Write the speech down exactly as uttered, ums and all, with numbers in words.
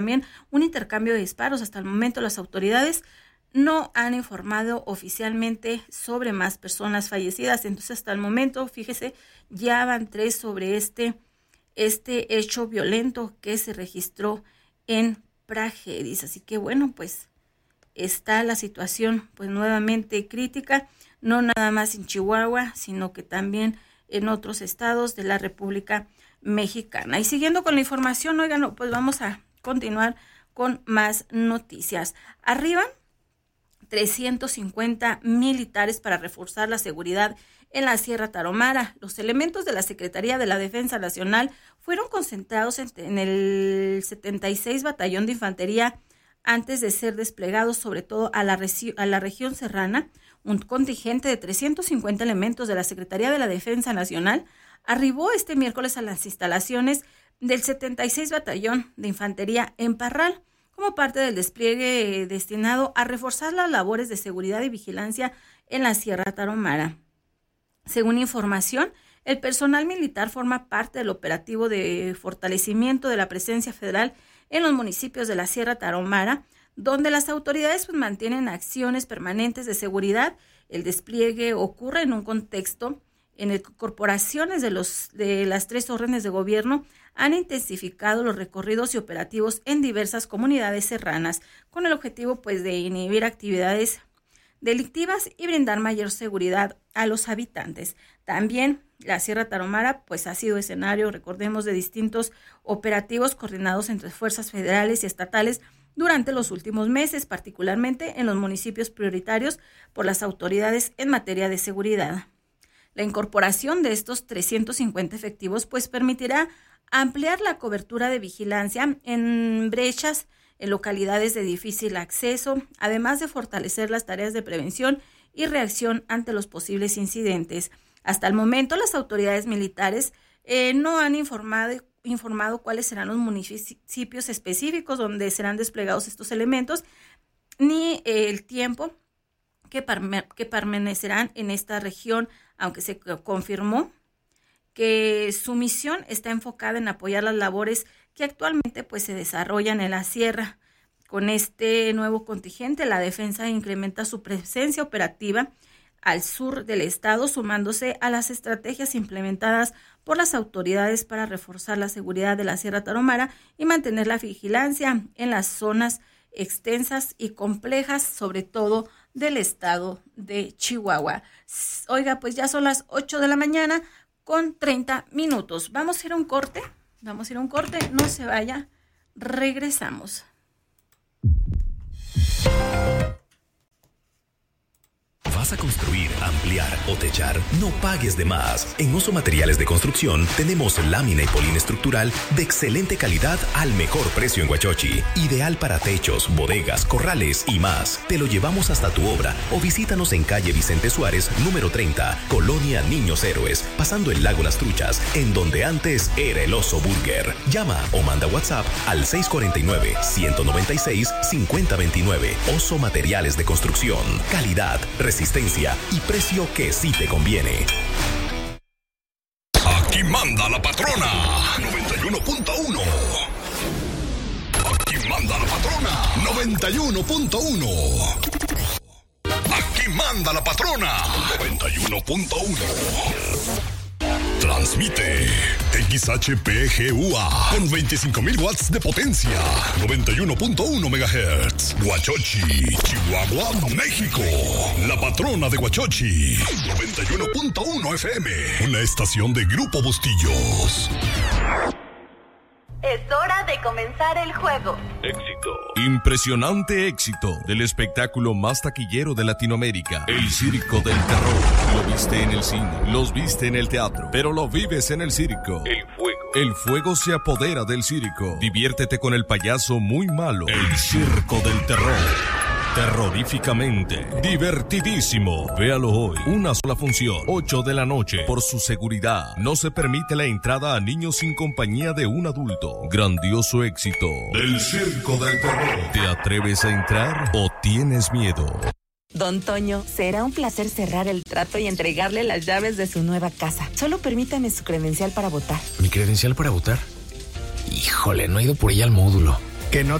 también un intercambio de disparos. Hasta el momento las autoridades no han informado oficialmente sobre más personas fallecidas. Entonces, hasta el momento, fíjese, ya van tres sobre este, este hecho violento que se registró en Pragedis. Así que, bueno, pues está la situación pues nuevamente crítica, no nada más en Chihuahua, sino que también en otros estados de la República Mexicana. Y siguiendo con la información, oigan, pues vamos a continuar con más noticias. Arriba trescientos cincuenta militares para reforzar la seguridad en la Sierra Tarahumara. Los elementos de la Secretaría de la Defensa Nacional fueron concentrados en, en el setenta y seis Batallón de Infantería antes de ser desplegados sobre todo a la, regi- a la región serrana. Un contingente de trescientos cincuenta elementos de la Secretaría de la Defensa Nacional arribó este miércoles a las instalaciones del setenta y seis Batallón de Infantería en Parral, como parte del despliegue destinado a reforzar las labores de seguridad y vigilancia en la Sierra Tarahumara. Según información, el personal militar forma parte del operativo de fortalecimiento de la presencia federal en los municipios de la Sierra Tarahumara, donde las autoridades pues, mantienen acciones permanentes de seguridad. El despliegue ocurre en un contexto en el que corporaciones de, los, de las tres órdenes de gobierno han intensificado los recorridos y operativos en diversas comunidades serranas, con el objetivo pues, de inhibir actividades delictivas y brindar mayor seguridad a los habitantes. También la Sierra Tarahumara pues, ha sido escenario, recordemos, de distintos operativos coordinados entre fuerzas federales y estatales durante los últimos meses, particularmente en los municipios prioritarios por las autoridades en materia de seguridad. La incorporación de estos trescientos cincuenta efectivos pues permitirá ampliar la cobertura de vigilancia en brechas en localidades de difícil acceso, además de fortalecer las tareas de prevención y reacción ante los posibles incidentes. Hasta el momento, las autoridades militares eh, no han informado, informado cuáles serán los municipios específicos donde serán desplegados estos elementos, ni eh, el tiempo que, parme- que permanecerán en esta región, aunque se confirmó que su misión está enfocada en apoyar las labores que actualmente pues, se desarrollan en la sierra. Con este nuevo contingente, la defensa incrementa su presencia operativa al sur del estado, sumándose a las estrategias implementadas por las autoridades para reforzar la seguridad de la Sierra Tarahumara y mantener la vigilancia en las zonas extensas y complejas, sobre todo del estado de Chihuahua. Oiga, pues ya son las ocho de la mañana con treinta minutos. Vamos a ir a un corte, vamos a ir a un corte, no se vaya, regresamos. ¿Vas a construir, ampliar o techar? No pagues de más. En Oso Materiales de Construcción tenemos lámina y polín estructural de excelente calidad al mejor precio en Huachochi. Ideal para techos, bodegas, corrales y más. Te lo llevamos hasta tu obra o visítanos en calle Vicente Suárez, número treinta, Colonia Niños Héroes, pasando el lago Las Truchas, en donde antes era el Oso Burger. Llama o manda WhatsApp al seis cuatro nueve, uno nueve seis, cinco cero dos nueve. Oso Materiales de Construcción. Calidad, resistencia y precio que sí te conviene. Aquí manda la patrona. noventa y uno punto uno. Aquí manda la patrona. noventa y uno punto uno. Aquí manda la patrona. noventa y uno punto uno. Transmite X H P G U A con veinticinco mil watts de potencia, noventa y uno punto uno megahertz. Huachochi, Chihuahua, México. La patrona de Huachochi, noventa y uno punto uno F M. Una estación de Grupo Bustillos. Es hora de comenzar el juego. Éxito. Impresionante éxito del espectáculo más taquillero de Latinoamérica. El Circo del Terror. Lo viste en el cine, los viste en el teatro, pero lo vives en el circo. El fuego. El fuego se apodera del circo. Diviértete con el payaso muy malo. El Circo del Terror. Terroríficamente divertidísimo. Véalo hoy. Una sola función, ocho de la noche. Por su seguridad, no se permite la entrada a niños sin compañía de un adulto. Grandioso éxito del Circo del Terror. ¿Te atreves a entrar o tienes miedo? Don Toño, será un placer cerrar el trato y entregarle las llaves de su nueva casa. Solo permítame su credencial para votar. ¿Mi credencial para votar? Híjole, no he ido por ella al módulo. que no